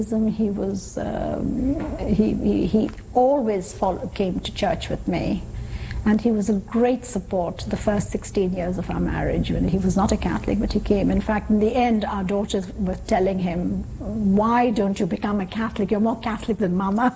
He was he always came to church with me, and he was a great support the first 16 years of our marriage. When he was not a Catholic, but he came. In fact, in the end, our daughters were telling him, "Why don't you become a Catholic? You're more Catholic than Mama."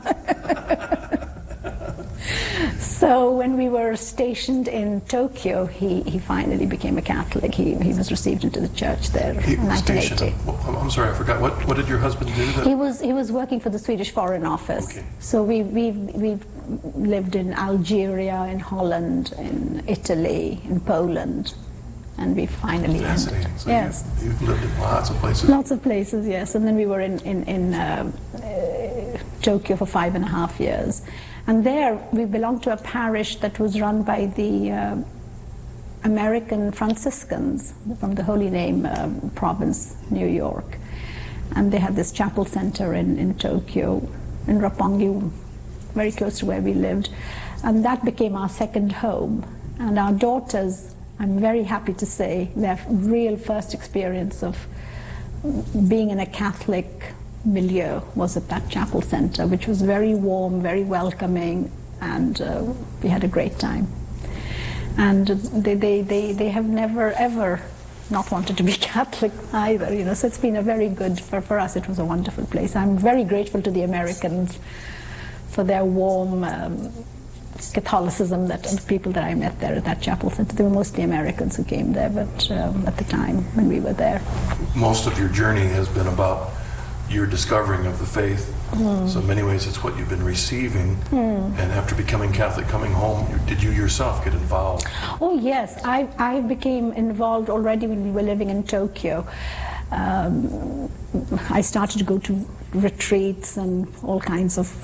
So when we were stationed in Tokyo, he finally became a Catholic. He was received into the church there in 1980. I'm sorry, I forgot. What did your husband do? He was working for the Swedish Foreign Office. Okay. So we lived in Algeria, in Holland, in Italy, in Poland, and we finally Fascinating. ended. So yes. You've lived in lots of places. Lots of places, yes. And then we were in Tokyo for 5.5 years. And there we belonged to a parish that was run by the American Franciscans from the Holy Name province, New York. And they had this chapel center in Tokyo, in Roppongi, very close to where we lived. And that became our second home. And our daughters, I'm very happy to say, their real first experience of being in a Catholic milieu was at that chapel center, which was very warm, very welcoming, and we had a great time. And they have never ever not wanted to be Catholic either, you know. So it's been a very good, for us it was a wonderful place. I'm very grateful to the Americans for their warm Catholicism, and the people that I met there at that chapel center. They were mostly Americans who came there, but at the time when we were there. Most of your journey has been about your discovering of the faith. So in many ways it's what you've been receiving. And after becoming Catholic, coming home, did you yourself get involved? Oh yes, I became involved already when we were living in Tokyo. I started to go to retreats and all kinds of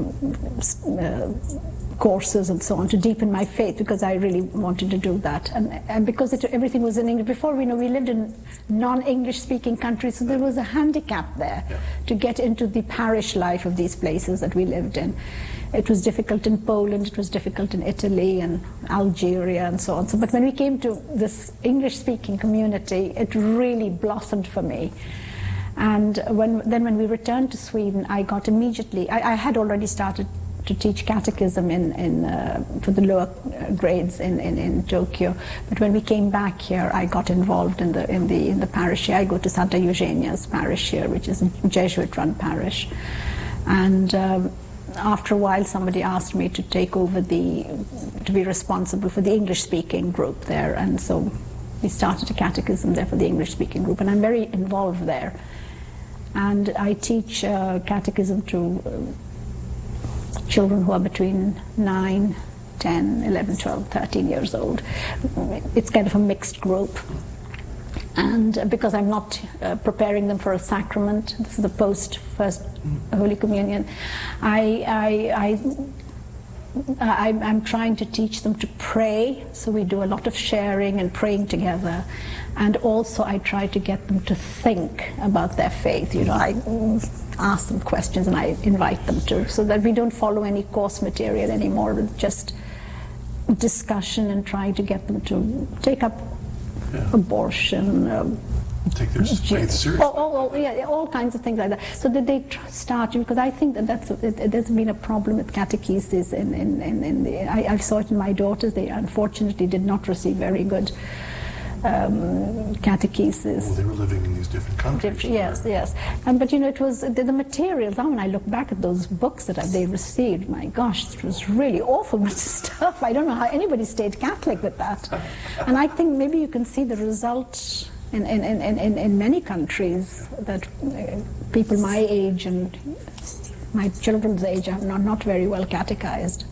courses and so on to deepen my faith, because I really wanted to do that, and because everything was in English. Before, we lived in non-English speaking countries, so there was a handicap there to get into the parish life of these places that we lived in. It was difficult in Poland, it was difficult in Italy and Algeria and so on. So, but when we came to this English speaking community, it really blossomed for me. And when we returned to Sweden, I got immediately, I had already started to teach catechism for the lower grades in Tokyo, but when we came back here, I got involved in the parish here. I go to Santa Eugenia's parish here, which is a Jesuit-run parish, and after a while, somebody asked me to take over to be responsible for the English-speaking group there, and so we started a catechism there for the English-speaking group, and I'm very involved there, and I teach catechism to children who are between 9, 10, 11, 12, 13 years old. It's kind of a mixed group. And because I'm not preparing them for a sacrament, this is the post-first Holy Communion, I'm trying to teach them to pray, so we do a lot of sharing and praying together. And also I try to get them to think about their faith. You know, I ask them questions and I invite them to, so that we don't follow any course material anymore, but just discussion and trying to get them to take up abortion, take their faith seriously. All kinds of things like that, so that they start, because I think that there's been a problem with catechesis I saw it in my daughters. They unfortunately did not receive very good catechesis. Well, they were living in these different countries. Yes. But you know, it was the materials. Now when I look back at those books that they received, my gosh, it was really awful stuff. I don't know how anybody stayed Catholic with that. And I think maybe you can see the result in many countries, that people my age and my children's age are not very well catechized.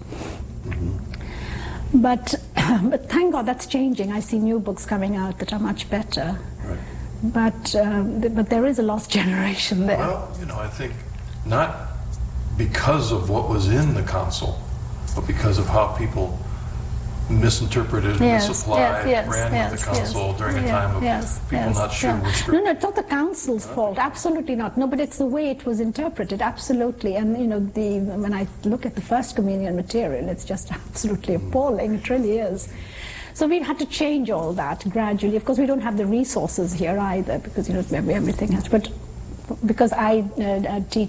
But thank God that's changing. I see new books coming out that are much better. Right. But there is a lost generation there. Well, you know, I think not because of what was in the council, but because of how people misinterpreted, misapplied, ran with the council during a time of people not sure which group. No, it's not the council's fault. Absolutely not. No, but it's the way it was interpreted. Absolutely. And you know, when I look at the First Communion material, it's just absolutely appalling. It really is. So we've had to change all that gradually. Of course, we don't have the resources here either, because you know everything has. But because I teach